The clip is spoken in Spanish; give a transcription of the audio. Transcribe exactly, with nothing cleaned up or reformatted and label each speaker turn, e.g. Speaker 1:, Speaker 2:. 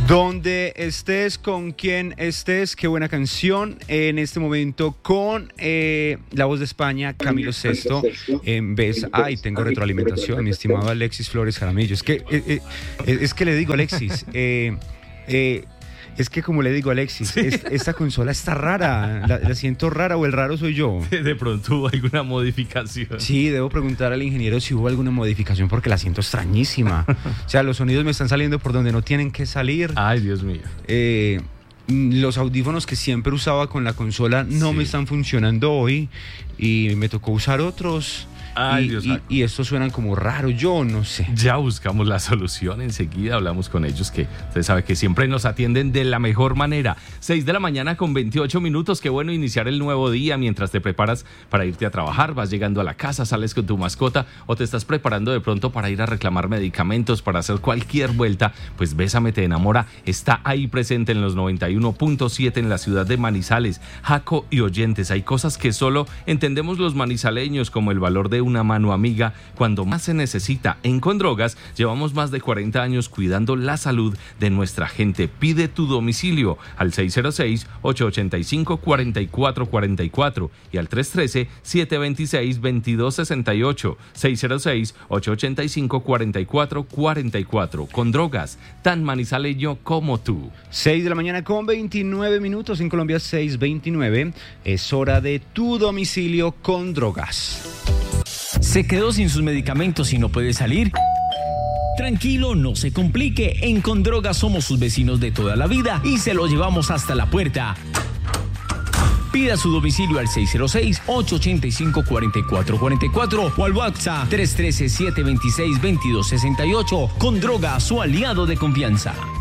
Speaker 1: Donde estés, con quien estés, qué buena canción. En este momento con eh, la voz de España, Camilo Sesto. En vez, ay, tengo retroalimentación, mi estimado Alexis Flores Jaramillo. Es que, eh, eh, es que le digo, Alexis, eh, eh, es que como le digo, Alexis, sí. es, esta consola está rara, la, la siento rara, o el raro soy yo.
Speaker 2: De pronto hubo alguna modificación.
Speaker 1: Sí, debo preguntar al ingeniero si hubo alguna modificación porque la siento extrañísima. O sea, los sonidos me están saliendo por donde no tienen que salir.
Speaker 2: Ay, Dios mío.
Speaker 1: Eh, los audífonos que siempre usaba con la consola no sí. me están funcionando hoy y me tocó usar otros.
Speaker 2: Ay,
Speaker 1: y,
Speaker 2: Dios
Speaker 1: y, y estos suenan como raro, yo no sé.
Speaker 2: Ya buscamos la solución, enseguida hablamos con ellos, que usted sabe que siempre nos atienden de la mejor manera. seis de la mañana con veintiocho minutos, qué bueno iniciar el nuevo día mientras te preparas para irte a trabajar, vas llegando a la casa, sales con tu mascota o te estás preparando de pronto para ir a reclamar medicamentos, para hacer cualquier vuelta. Pues Bésame te enamora está ahí presente en los noventa y uno punto siete en la ciudad de Manizales. Jaco y oyentes, hay cosas que solo entendemos los manizaleños, como el valor de una mano amiga cuando más se necesita. En Condrogas llevamos más de cuarenta años cuidando la salud de nuestra gente. Pide tu domicilio al seis cero seis, ocho ocho cinco, cuatro cuatro cuatro cuatro y al tres uno tres, siete dos seis, dos dos seis ocho, seis cero seis, ocho ocho cinco, cuatro cuatro cuatro cuatro. Condrogas, tan manizaleño como tú.
Speaker 1: seis de la mañana con veintinueve minutos en Colombia, seis veintinueve. Es hora de tu domicilio Condrogas.
Speaker 3: ¿Se quedó sin sus medicamentos y no puede salir? Tranquilo, no se complique. En Condrogas somos sus vecinos de toda la vida y se lo llevamos hasta la puerta. Pida su domicilio al seis cero seis, ocho ocho cinco, cuatro cuatro cuatro cuatro o al WhatsApp tres uno tres, siete dos seis, dos dos seis ocho. Condrogas, su aliado de confianza.